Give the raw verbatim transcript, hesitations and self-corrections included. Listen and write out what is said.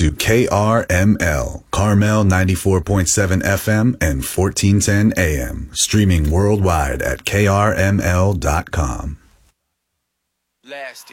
to K R M L, Carmel ninety-four point seven F M and fourteen ten A M, streaming worldwide at K R M L dot com. Last